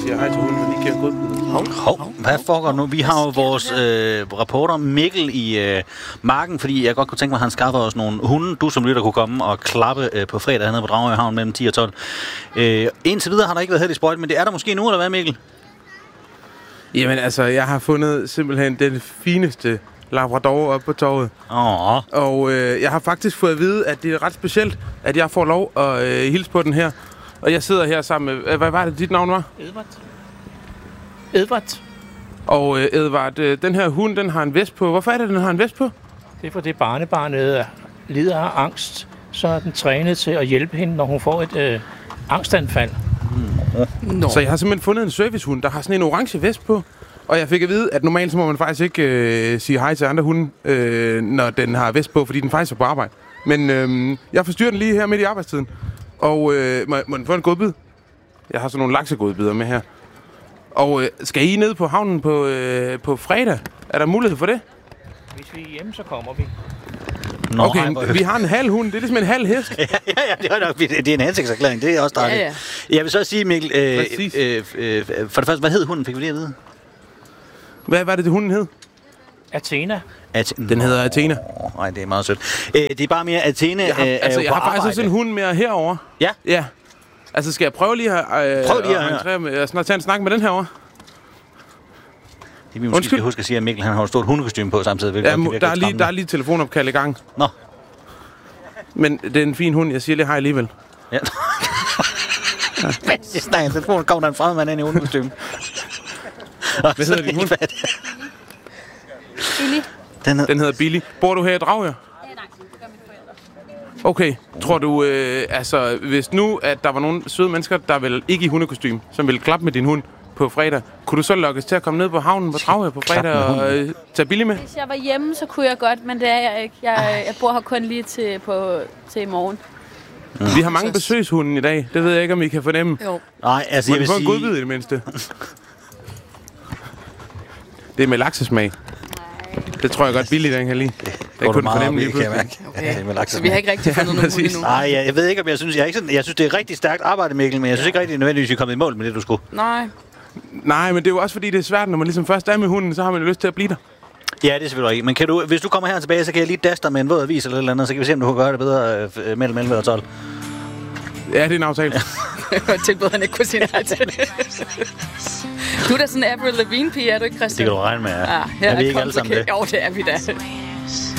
siger hej til hunden, og lige giver en godbid. Hvad foregår nu? Vi har jo vores reporter Mikkel i marken, fordi jeg godt kunne tænke mig, at han skaffer os nogle hunde, du som lytter kunne komme og klappe på fredag hernede på Dragør Havn mellem 10 og 12. Indtil videre har der ikke været heldig sprøjt, men det er der måske nu, eller hvad, Mikkel? Jamen altså, jeg har fundet simpelthen den fineste labrador oppe på torvet. Og jeg har faktisk fået at vide, at det er ret specielt, at jeg får lov at hilse på den her. Og jeg sidder her sammen med... Hvad var det, dit navn var? Edvard. Og Edvard, den her hund, den har en vest på. Hvorfor er det, den har en vest på? Det er fordi barnebarnet lider af angst, så er den trænet til at hjælpe hende, når hun får et angstanfald. Så jeg har simpelthen fundet en servicehund, der har sådan en orange vest på. Og jeg fik at vide, at normalt så må man faktisk ikke sige hej til andre hunde, når den har vest på, fordi den faktisk er på arbejde. Men jeg forstyrrer den lige her midt i arbejdstiden. Og må den få en godbid? Jeg har sådan nogle laksegodbider med her. Og skal I ned på havnen på fredag? Er der mulighed for det? Hvis vi er hjemme, så kommer vi. Okay, vi har en halv hund. Det er ligesom en halv hest. ja, det er nok. Det er en hensigtserklæring. Det er også dejligt. Ja. Jeg vil så sige, Mikkel, for det første, hvad hed hunden? Fik vi det at vide? Hvad var det, hunden hed? Athena. Den hedder Athena. Nej, det er meget sødt. Det er bare mere Athena. Jeg har faktisk også en hund mere herovre. Ja? Ja. Altså, skal jeg prøve lige at snart tage en snak med den herovre? Det vi måske skal huske at sige, at Mikkel han har et stort hundekostyme på samtidig. Ja, der er lige telefonopkald i gang. Nå. Men det er en fin hund. Jeg siger lige hej alligevel. Ja. Mens jeg snakker telefonen, kommer der en fremmed mand ind i hundekostyme. Hvad hedder din hund? Billy. Den hedder Billy. Bor du her i Dragør? Ja, nej. Det gør mine forældre. Okay. Tror du, altså, hvis nu, at der var nogle søde mennesker, der vil ikke i hundekostyme, som ville klappe med din hund på fredag, kunne du så lokkes til at komme ned på havnen på Dragør på fredag og tage Billy med? Hvis jeg var hjemme, så kunne jeg godt, men det er jeg ikke. Jeg bor her kun lige til i morgen. Vi har mange besøgshunde i dag. Det ved jeg ikke, om I kan fornemme. Jo. Nej, altså jeg vil sige... Må du få en godbid i det mindste? Det er med laksesmag. Det tror jeg godt, Billy, den kan lide. Jeg kunne fornemme lige pludselig. Okay. Så vi har ikke rigtig fundet nogen hunde endnu. Nej, jeg ved ikke, om jeg synes... Jeg synes, det er rigtig stærkt arbejde, Mikkel, men jeg synes ikke rigtig nødvendigvis, at I er kommet i mål med det, du skulle. Nej, men det er jo også fordi, det er svært, når man ligesom først er med hunden, så har man jo lyst til at blive der. Ja, det er selvfølgelig ikke. Men hvis du kommer her tilbage, så kan jeg lige daste dig med en våd avis eller et eller andet, så kan vi se, om du kan gøre det bedre mellem 11 og 12. Ja, det er en aftale. Jeg tilbød, han ikke kunne sige nej til det. Du er da sådan en Avril Lavigne-pige, er du ikke, Christian? Det kan du regne med, ja. Er vi ikke alle sammen det? Jo, det er vi da.